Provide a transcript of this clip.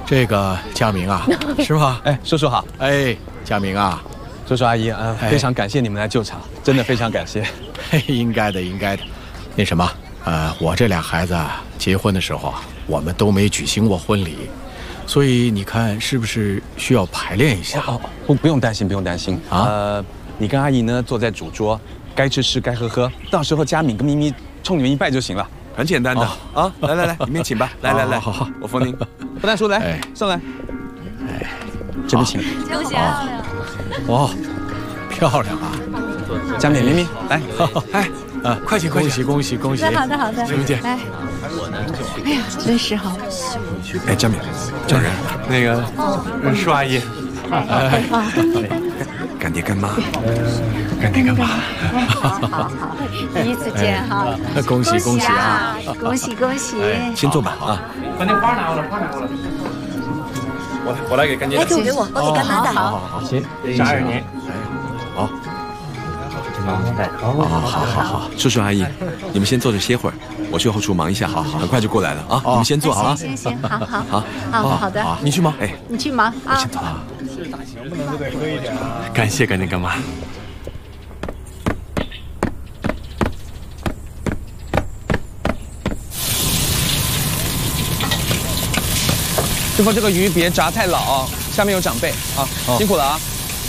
这个佳明啊，是吗？ 哎，叔叔好。 哎，佳明啊， 叔叔阿姨啊，非常感谢你们来救场，真的非常感谢。 嘿，应该的，应该的。那什么，我这俩孩子啊，结婚的时候啊，我们都没举行过婚礼，所以你看是不是需要排练一下？ 不用担心，不用担心啊。你跟阿姨呢坐在主桌，该吃吃，该喝喝，到时候佳敏跟咪咪冲你们一拜就行了。很简单的啊！来，里面请吧。来，好，我扶您。不但叔来，上来。哎，这边请。 恭喜啊！ 哦，漂亮啊！ 佳敏、咪咪，来，哎，快请， 恭喜！ 好的， 兄弟， 来。哎呀，真是好。 哎，佳敏，叫人， 那个舒阿姨， 干爹干妈， 干爹干妈， 好，第一次见哈， 恭喜啊！ 恭喜！ 先坐吧啊。 把那花拿过来，我来给干爹。 哎，给我，我给干妈的。 好， 行，12年。 好。好， 叔叔阿姨，你们先坐着歇会儿，我去后厨忙一下，好，很快就过来了啊。你们先坐啊。 行，好的。 你去忙，哎， 你去忙啊。 先走了。 是大型，不能再喝一点啊。感谢干爹干妈。 师傅，这个鱼别炸太老，下面有长辈啊，辛苦了啊。